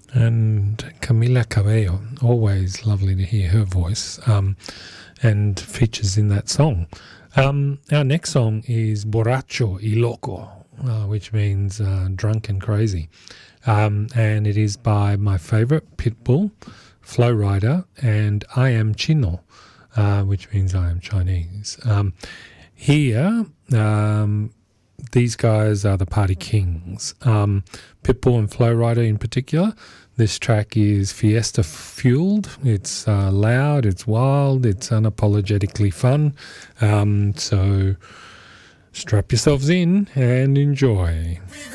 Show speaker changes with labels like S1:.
S1: And Camila Cabello, always lovely to hear her voice, and features in that song. Our next song is Borracho y Loco, which means drunk and crazy. And it is by my favorite, Pitbull, Flow Rider, and I Am Chino, which means I am Chinese. Here, these guys are the party kings. Pitbull and Flow Rider in particular. This track is fiesta fueled. It's loud, it's wild, it's unapologetically fun. So strap yourselves in and enjoy.